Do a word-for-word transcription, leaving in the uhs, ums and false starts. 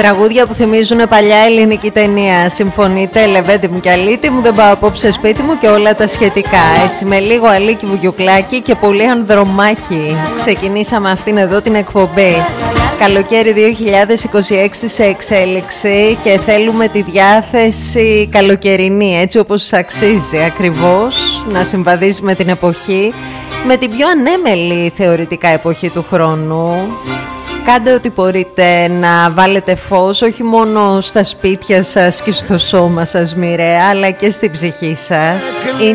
Τραγούδια που θυμίζουν παλιά ελληνική ταινία. Συμφωνείτε? Λεβέντη μου και αλήτη μου, δεν πάω απόψε σπίτι μου και όλα τα σχετικά. Έτσι, με λίγο Αλίκη Βουγιουκλάκη και πολύ Ανδρομάχη ξεκινήσαμε αυτήν εδώ την εκπομπή. Καλοκαίρι δύο χιλιάδες είκοσι έξι σε εξέλιξη και θέλουμε τη διάθεση καλοκαιρινή, έτσι όπως αξίζει ακριβώς, να συμβαδίσει με την εποχή, με την πιο ανέμελη θεωρητικά εποχή του χρόνου. Κάντε ό,τι μπορείτε να βάλετε φως, όχι μόνο στα σπίτια σας και στο σώμα σας μοιραία, αλλά και στην ψυχή σας.